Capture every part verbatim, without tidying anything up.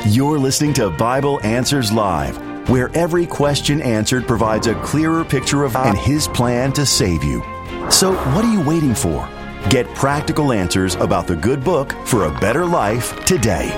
You're listening to Bible Answers Live, where every question answered provides a clearer picture of God and His plan to save you. So what are you waiting for? Get practical answers about the good book for a better life today.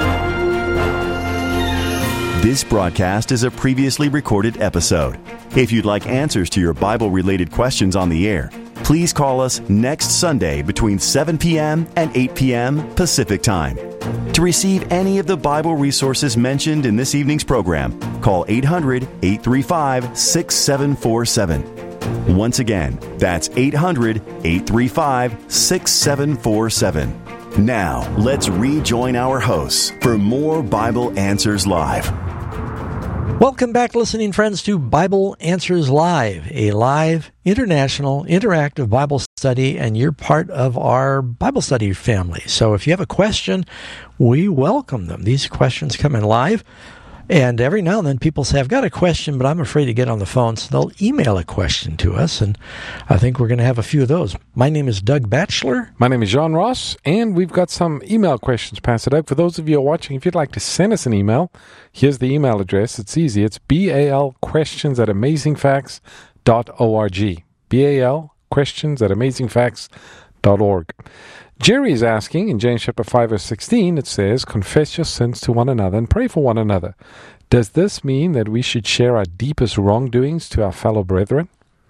This broadcast is a previously recorded episode. If you'd like answers to your Bible-related questions on the air, please call us next Sunday between seven p.m. and eight p.m. Pacific Time. To receive any of the Bible resources mentioned in this evening's program, call eight hundred, eight three five, six seven four seven. Once again, that's eight hundred, eight three five, six seven four seven. Now, let's rejoin our hosts for more Bible Answers Live. Welcome back, listening friends, to Bible Answers Live, a live, international, interactive Bible study, and you're part of our Bible study family. So if you have a question, we welcome them. These questions come in live, and every now and then people say, I've got a question, but I'm afraid to get on the phone, so they'll email a question to us, and I think we're going to have a few of those. My name is Doug Batchelor. My name is John Ross, and we've got some email questions, Pastor Doug. For those of you who are watching, if you'd like to send us an email, here's the email address. It's easy. It's bal questions at amazing facts dot org. bal questions at amazing facts dot org. Jerry is asking, in James chapter five, verse sixteen, it says, confess your sins to one another and pray for one another. Does this mean that we should share our deepest wrongdoings to our fellow brethren?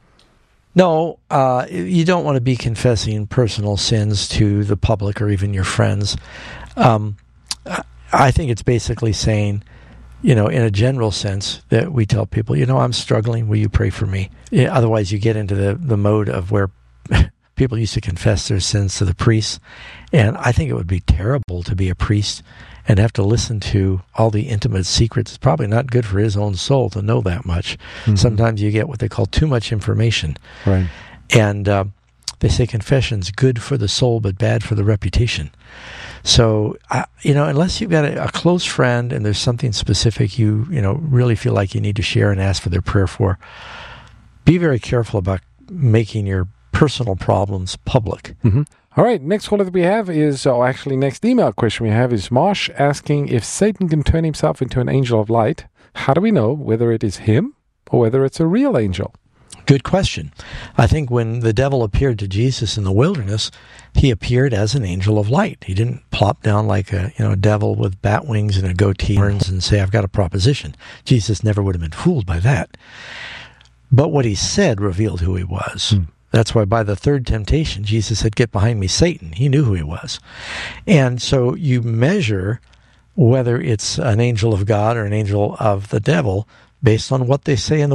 No, uh, you don't want to be confessing personal sins to the public or even your friends. Um, I think it's basically saying, you know, in a general sense, that we tell people, you know, I'm struggling, will you pray for me? Yeah, otherwise, you get into the, the mode of where people used to confess their sins to the priests, and I think it would be terrible to be a priest and have to listen to all the intimate secrets. It's probably not good for his own soul to know that much. Mm-hmm. Sometimes you get what they call too much information. Right. And uh, they say confession's good for the soul but bad for the reputation. So, uh, you know, unless you've got a, a close friend and there's something specific you, you know, really feel like you need to share and ask for their prayer for, be very careful about making your personal problems public. Mm-hmm. All right, next caller that we have is, or actually next email question we have is Marsh asking, if Satan can turn himself into an angel of light, how do we know whether it is him or whether it's a real angel? Good question. I think when the devil appeared to Jesus in the wilderness, he appeared as an angel of light. He didn't plop down like a you know a devil with bat wings and a goatee and say, I've got a proposition. Jesus never would have been fooled by that. But what he said revealed who he was. Hmm. That's why by the third temptation, Jesus said, get behind me, Satan. He knew who he was. And so you measure whether it's an angel of God or an angel of the devil based on what they say in the